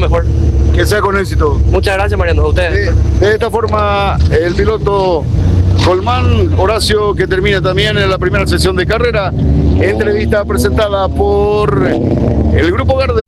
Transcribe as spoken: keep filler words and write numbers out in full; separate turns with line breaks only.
mejor.
Que sea con éxito.
Muchas gracias, Mariano, a ustedes.
De, de esta forma, el piloto Colmán Horacio, que termina también en la primera sesión de carrera. Entrevista presentada por el Grupo Gardel.